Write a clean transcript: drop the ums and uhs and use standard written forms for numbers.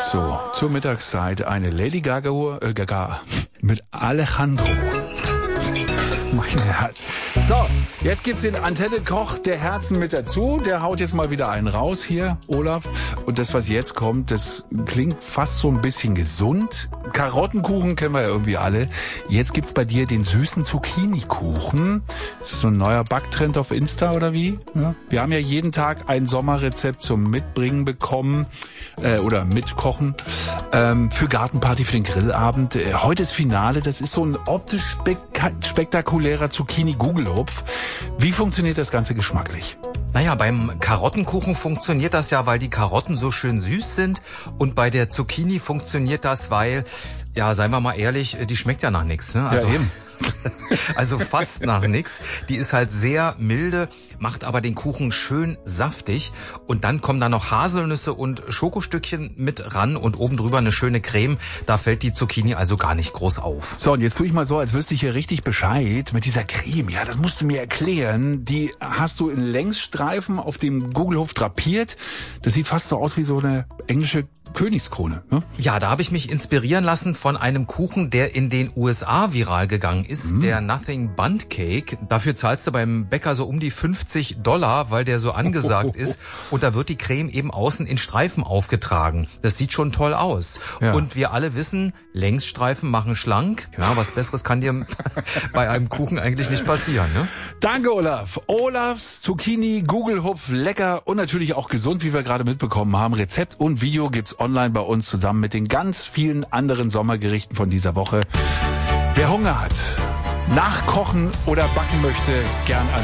So, zur Mittagszeit eine Lady Gaga mit Alejandro. Mein Herz. So, jetzt gibt's den Antenne-Koch der Herzen mit dazu. Der haut jetzt mal wieder einen raus hier, Olaf. Und das, was jetzt kommt, das klingt fast so ein bisschen gesund. Karottenkuchen kennen wir ja irgendwie alle. Jetzt gibt's bei dir den süßen Zucchini-Kuchen. Das ist so ein neuer Backtrend auf Insta, oder wie? Ja. Wir haben ja jeden Tag ein Sommerrezept zum Mitbringen bekommen. Oder mitkochen. Für Gartenparty, für den Grillabend. Heute ist Finale. Das ist so ein optisch spektakulärer Zucchini-Gugelhupf. Wie funktioniert das Ganze geschmacklich? Naja, beim Karottenkuchen funktioniert das ja, weil die Karotten so schön süß sind. Und bei der Zucchini funktioniert das, weil, ja, seien wir mal ehrlich, die schmeckt ja nach nichts. Ne? Also, ja, eben. Also fast nach nix. Die ist halt sehr milde, macht aber den Kuchen schön saftig. Und dann kommen da noch Haselnüsse und Schokostückchen mit ran und oben drüber eine schöne Creme. Da fällt die Zucchini also gar nicht groß auf. So, und jetzt tue ich mal so, als wüsste ich hier richtig Bescheid mit dieser Creme. Ja, das musst du mir erklären. Die hast du in Längsstreifen auf dem Gugelhupf drapiert. Das sieht fast so aus wie so eine englische Königskrone, ne? Ja, da habe ich mich inspirieren lassen von einem Kuchen, der in den USA viral gegangen ist, der Nothing Bundt Cake. Dafür zahlst du beim Bäcker so um die $50, weil der so angesagt ist. Und da wird die Creme eben außen in Streifen aufgetragen. Das sieht schon toll aus. Ja. Und wir alle wissen, Längsstreifen machen schlank. Ja, was Besseres kann dir bei einem Kuchen eigentlich nicht passieren, ne? Danke, Olaf. Olafs Zucchini, Gugelhupf, lecker und natürlich auch gesund, wie wir gerade mitbekommen haben. Rezept und Video gibt's online bei uns zusammen mit den ganz vielen anderen Sommergerichten von dieser Woche. Wer Hunger hat, nachkochen oder backen möchte, gern als